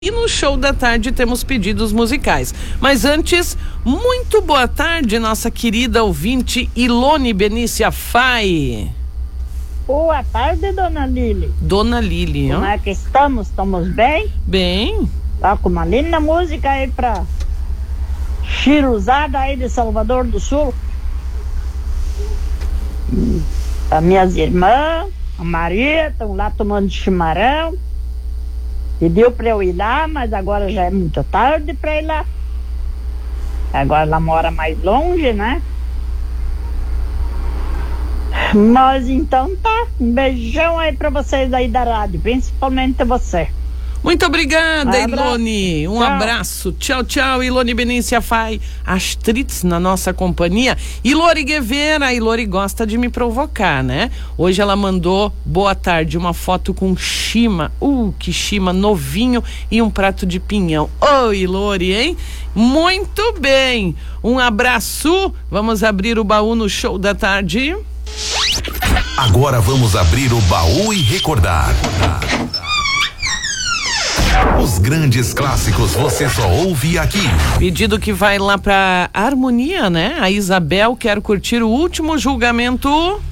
E no show da tarde temos pedidos musicais. Mas antes, muito boa tarde, nossa querida ouvinte Ilone Benícia Fai. Boa tarde, dona Lili. Dona Lili, Como é que estamos? Estamos bem? Bem. Tá com uma linda música aí pra chiruzada aí de Salvador do Sul. As minhas irmãs, a Maria, estão lá tomando chimarrão. Pediu pra eu ir lá, mas agora já é muito tarde pra ir lá. Agora ela mora mais longe, né? Mas então tá, um beijão aí pra vocês aí da rádio, principalmente você. Muito obrigada, Ilone. Um Tchau. abraço. Tchau, tchau, Ilone Benícia Fai. Astritz na nossa companhia. Ilori Guevara. A Ilori gosta de me provocar, né? Hoje ela mandou, boa tarde, uma foto com chima. Que chima novinho e um prato de pinhão. Ô, Ilori, hein? Muito bem. Um abraço. Vamos abrir o baú no show da tarde. Agora vamos abrir o baú e recordar. Os grandes clássicos você só ouve aqui. Pedido que vai lá pra Harmonia, né? A Isabel quer curtir o último julgamento.